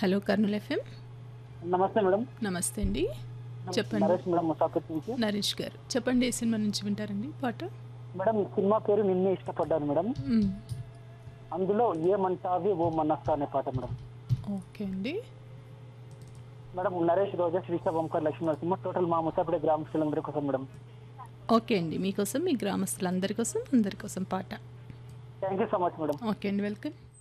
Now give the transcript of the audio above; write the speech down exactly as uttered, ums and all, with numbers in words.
Hello Kurnool FM. నమస్తే madam. నమస్తే అండి, చెప్పండి. నరేష్ మేడం, ముసాపేట్ నుంచి. నరేష్ గారు చెప్పండి, ఏ సినిమా నుంచి వింటారండి పాట? మేడం, ఈ సినిమా పేరు నిన్నే ఇష్టపడ్డాను మేడం. మ్మ్. అందులో ఏమంటావి ఓ మనస్స అనే పాట మేడం. ఓకే అండి. మేడం, నరేష్, రోజా, శ్రీశ, ఓంకార్, లక్ష్మీ నరసింహ, టోటల్ మా ముసాపేట గ్రామస్తులందరి కోసం మేడం. ఓకే అండి, మీకోసం, మీ గ్రామస్తులందరి కోసం, అందరి కోసం పాట. Thank you so much madam. Okay అండి, వెల్కమ్.